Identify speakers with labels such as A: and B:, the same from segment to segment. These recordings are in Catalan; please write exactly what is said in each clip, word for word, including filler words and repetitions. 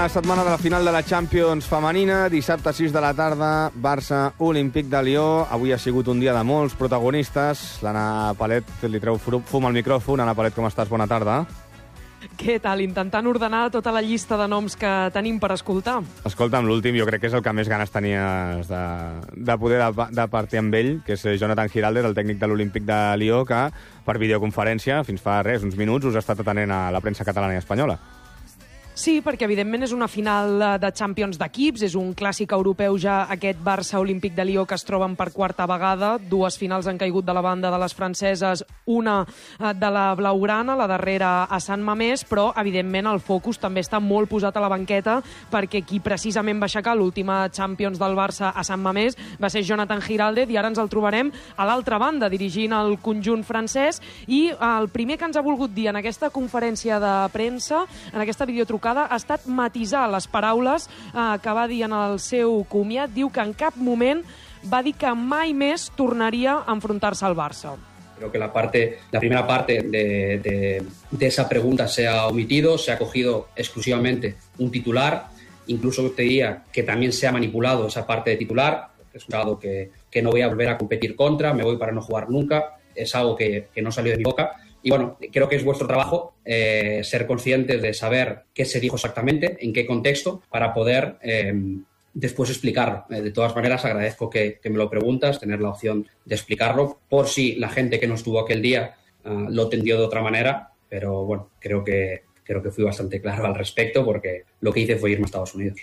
A: Última setmana de la final de la Champions femenina, dissabte sis de la tarda, Barça Olímpic de Lió. Avui ha sigut un dia de molts protagonistes. L'Anna Palet li treu fum al micròfon. Anna Palet, com estàs? Bona tarda.
B: Què tal? Intentant ordenar tota la llista de noms que tenim per escoltar.
A: Escolta'm, l'últim jo crec que és el que més ganes tenies de, de poder de, de partir amb ell, que és Jonathan Giraldez, el tècnic de l'Olímpic de Lió, que per videoconferència, fins fa res, uns minuts, us ha estat atenent a la premsa catalana i espanyola.
B: Sí, perquè evidentment és una final de Champions d'equips, és un clàssic europeu ja aquest Barça Olímpic de Lió que es troben per quarta vegada. Dues finals han caigut de la banda de les franceses, una de la blaugrana, la darrera a Sant Mamés, però evidentment el focus també està molt posat a la banqueta perquè qui precisament va aixecar l'última Champions del Barça a Sant Mamés va ser Jonathan Giraldez i ara ens el trobarem a l'altra banda dirigint el conjunt francès i el primer que ens ha volgut dir en aquesta conferència de premsa, en aquesta videotrucada, ha estat matisar les paraules eh, que va dir en el seu comiat. Diu que en cap moment va dir que mai més tornaria a enfrontar-se al Barça.
C: Creo que la parte, la primera parte de, de, de esa pregunta se ha omitido, se ha cogido exclusivamente un titular, incluso te diría que también se ha manipulado esa parte de titular, es algo que, que no voy a volver a competir contra, me voy para no jugar nunca, es algo que, que no salió de mi boca. Y bueno, creo que es vuestro trabajo eh, ser conscientes de saber qué se dijo exactamente, en qué contexto, para poder eh, después explicarlo. Eh, de todas maneras, agradezco que, que me lo preguntas, tener la opción de explicarlo, por si la gente que no estuvo aquel día uh, lo entendió de otra manera, pero bueno, creo que, creo que fui bastante claro al respecto, porque lo que hice fue irme a Estados Unidos.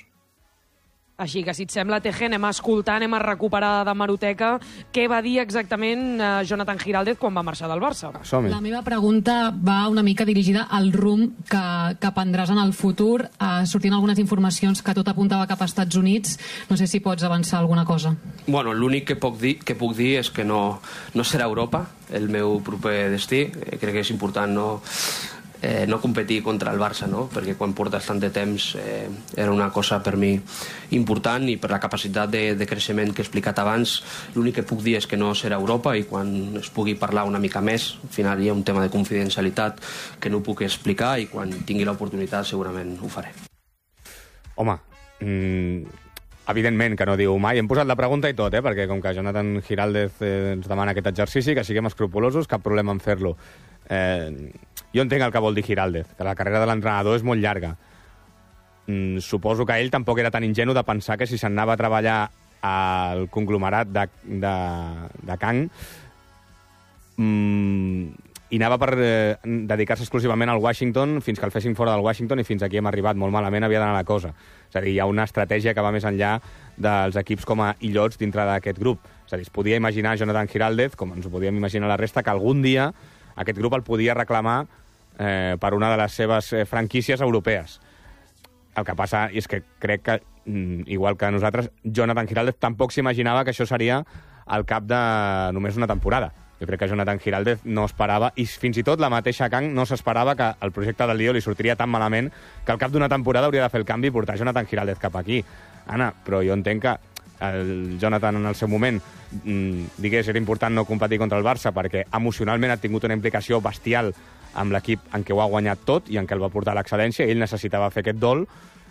B: Així que, si et sembla, Teje, anem a escoltar, anem a recuperar de Maroteca què va dir exactament eh, Jonathan Giraldez quan va marxar del Barça.
A: Som-hi.
D: La meva pregunta va una mica dirigida al rumb que, que prendràs en el futur. Uh, sortint algunes informacions que tot apuntava cap als Estats Units. No sé si pots avançar alguna cosa.
E: Bueno, l'únic que puc dir, que puc dir és que no, no serà Europa el meu proper destí. Eh, crec que és important no... Eh, no competir contra el Barça, no? Perquè quan portes tant de temps eh, era una cosa per mi important i per la capacitat de, de creixement que he explicat abans, l'únic que puc dir és que no serà Europa i quan es pugui parlar una mica més, al final hi ha un tema de confidencialitat que no puc explicar i quan tingui l'oportunitat segurament ho faré.
A: Home, mmm, evidentment que no diu mai. Hem posat la pregunta i tot, eh? Perquè com que Jonathan Giraldez eh, ens demana aquest exercici, que siguem escrupulosos, cap problema en fer-lo. Eh, jo entenc el que vol dir Giraldez, que la carrera de l'entrenador és molt llarga. Mm, suposo que ell tampoc era tan ingenu de pensar que si se'n anava a treballar al conglomerat de, de, de Kang mm, i anava per eh, dedicar-se exclusivament al Washington fins que el fessin fora del Washington i fins aquí hem arribat. Molt malament havia d'anar la cosa. És a dir, hi ha una estratègia que va més enllà dels equips com a illots dintre d'aquest grup. És a dir, es podia imaginar Jonathan Giraldez, com ens ho podíem imaginar la resta, que algun dia aquest grup el podia reclamar eh, per una de les seves eh, franquícies europees. El que passa és que crec que, mm, igual que nosaltres, Jonathan Giraldez tampoc s'imaginava que això seria al cap de només una temporada. Jo crec que Jonathan Giraldez no esperava, i fins i tot la mateixa Kang no s'esperava que el projecte del Lió li sortiria tan malament que al cap d'una temporada hauria de fer el canvi i portar Jonathan Giraldez cap aquí. Anna, però jo entenc que el Jonathan en el seu moment mmm, digués era important no competir contra el Barça perquè emocionalment ha tingut una implicació bestial amb l'equip en què ho ha guanyat tot i en què el va portar a l'excel·lència i ell necessitava fer aquest dol.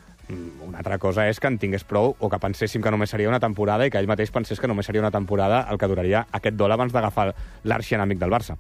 A: Mm, una altra cosa és que en tingués prou o que penséssim que només seria una temporada i que ell mateix pensés que només seria una temporada el que duraria aquest dol abans d'agafar l'arxienemic del Barça.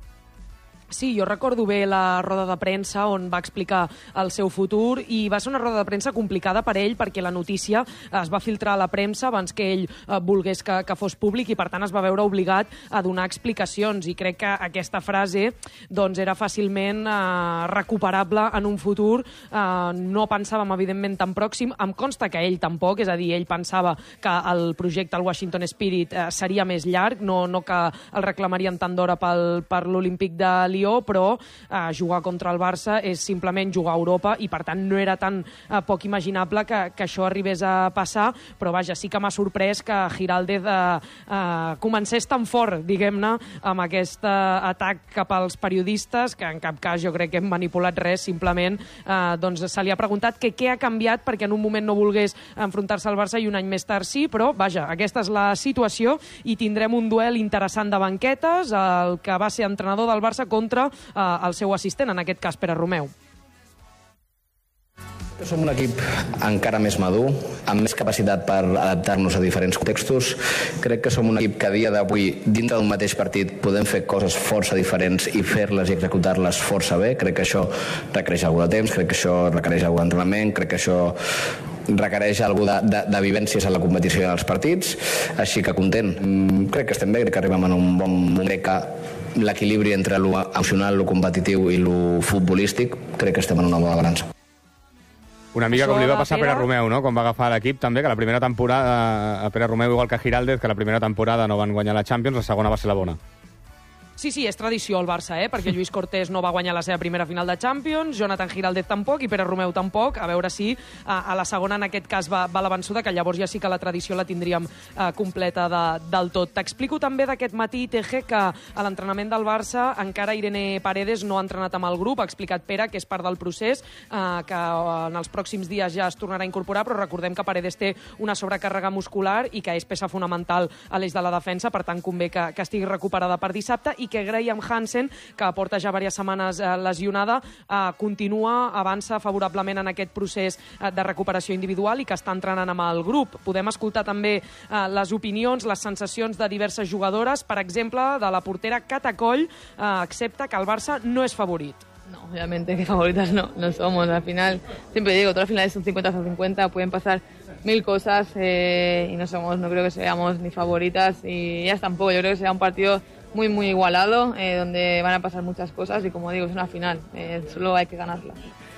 B: Sí, jo recordo bé la roda de premsa on va explicar el seu futur i va ser una roda de premsa complicada per ell perquè la notícia es va filtrar a la premsa abans que ell eh, volgués que, que fos públic i per tant es va veure obligat a donar explicacions i crec que aquesta frase doncs, era fàcilment eh, recuperable en un futur. Eh, no pensàvem evidentment tan pròxim, em consta que ell tampoc, és a dir, ell pensava que el projecte al Washington Spirit eh, seria més llarg, no, no que el reclamarien tant d'hora pel, per l'Olímpic de Lió, però eh, jugar contra el Barça és simplement jugar a Europa i per tant no era tan eh, poc imaginable que, que això arribés a passar, però vaja, sí que m'ha sorprès que Giraldez eh, eh, comencés tan fort, diguem-ne, amb aquest eh, atac cap als periodistes, que en cap cas jo crec que hem manipulat res, simplement eh, doncs se li ha preguntat que què ha canviat perquè en un moment no volgués enfrontar-se al Barça i un any més tard sí, però vaja, aquesta és la situació i tindrem un duel interessant de banquetes, el que va ser entrenador del Barça contra contra eh, el seu assistent, en aquest cas Pere Romeu.
F: Som un equip encara més madur, amb més capacitat per adaptar-nos a diferents contextos. Crec que som un equip que a dia d'avui, dintre d'un mateix partit, podem fer coses força diferents i fer-les i executar-les força bé. Crec que això requereix algú de temps, crec que això requereix algú d'entrenament, crec que això requereix algú de, de, de vivències a la competició i als partits. Així que content. Crec que estem bé, crec que arribem en un bon moment. Crec que l'equilibri entre lo emocional, lo competitiu i lo futbolístic, crec que estem en una bona balança.
A: Una mica com li va passar a Pere Romeu, no? Com va agafar l'equip també, que la primera temporada, a Pere Romeu igual que a Giraldez, que la primera temporada no van guanyar la Champions, la segona va ser la bona.
B: Sí, sí, és tradició al Barça, eh? Perquè Lluís Cortés no va guanyar la seva primera final de Champions, Jonathan Giraldez tampoc i Pere Romeu tampoc. A veure si a, a la segona, en aquest cas, va, va la vençuda, que llavors ja sí que la tradició la tindríem eh, completa de, del tot. T'explico també d'aquest matí, Teje, que a l'entrenament del Barça encara Irene Paredes no ha entrenat amb el grup. Ha explicat Pere que és part del procés, eh, que en els pròxims dies ja es tornarà a incorporar, però recordem que Paredes té una sobrecàrrega muscular i que és peça fonamental a l'eix de la defensa, per tant convé que, que estigui recuperada per dissabte, i que Graham Hansen, que porta ja diverses setmanes eh, lesionada, eh, continua, avança favorablement en aquest procés eh, de recuperació individual i que està entrenant amb el grup. Podem escoltar també eh, les opinions, les sensacions de diverses jugadores, per exemple, de la portera Cata Coll, eh, accepta que el Barça no és favorit.
G: No, obviamente que favoritas no, no somos. Al final, siempre digo, todas las finales son cincuenta a cincuenta, pueden pasar mil cosas eh, y no somos, no creo que seamos ni favoritas y ellas tampoco. Yo creo que será un partido muy, muy igualado, eh, donde van a pasar muchas cosas y, como digo, es una final, eh, solo hay que ganarla.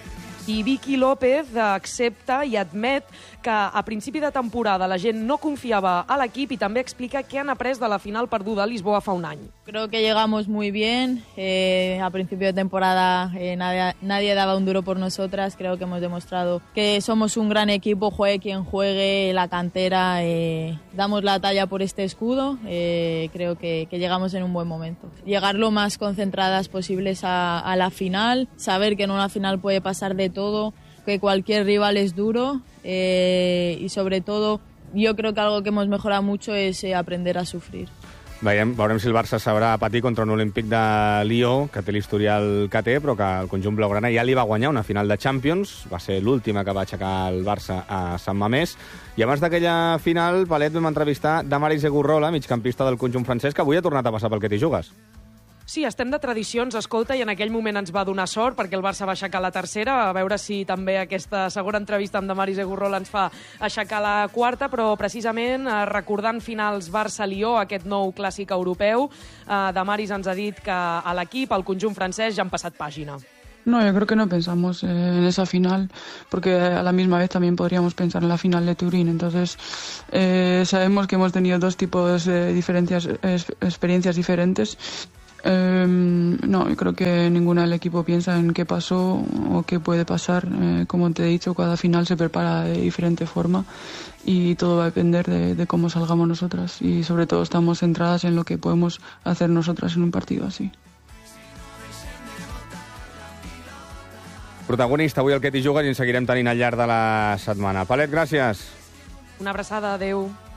B: I Vicky López accepta i admet que a principi de temporada la gent no confiava a l'equip i també explica què han après de la final perduda a Lisboa fa un any.
G: Creo que llegamos muy bien, eh, a principio de temporada eh, nadie, nadie daba un duro por nosotras, creo que hemos demostrado que somos un gran equipo, juegue quien juegue, la cantera, eh, damos la talla por este escudo, eh, creo que, que llegamos en un buen momento. Llegar lo más concentradas posibles a, a la final, saber que en una final puede pasar de todo, que cualquier rival es duro eh, y sobre todo yo creo que algo que hemos mejorado mucho es eh, aprender a sufrir.
A: Veiem, veurem si el Barça sabrà patir contra un Olímpic de Lió, que té l'historial que té, però que el conjunt blaugrana ja li va guanyar una final de Champions, va ser l'última que va aixecar el Barça a Sant Mamés, i abans d'aquella final, Palet, vam entrevistar Damaris Egurrola, migcampista del conjunt francès, que avui ha tornat a passar pel que t'hi jugues.
B: Sí, estem de tradicions, escolta, i en aquell moment ens va donar sort perquè el Barça va aixecar la tercera, a veure si també aquesta segona entrevista amb Damaris Egurrola ens fa aixecar la quarta, però precisament eh, recordant finals Barça-Lió, aquest nou clàssic europeu, eh, Damaris ens ha dit que a l'equip, al conjunt francès, ja han passat pàgina.
H: No, yo creo que no pensamos eh, en esa final, porque a la misma vez también podríamos pensar en la final de Turín. Entonces, eh, sabemos que hemos tenido dos tipos de diferencias, es, experiencias diferentes. Eh, no, yo creo que ninguna del equipo piensa en qué pasó o qué puede pasar. Eh, como te he dicho, cada final se prepara de diferente forma y todo va a depender de, de cómo salgamos nosotras. Y sobre todo estamos centradas en lo que podemos hacer nosotras en un partido así.
A: Protagonista avui el que t'hi jugues i en seguirem tenint al llarg de la setmana. Palet, gràcies.
B: Una abraçada, adeu.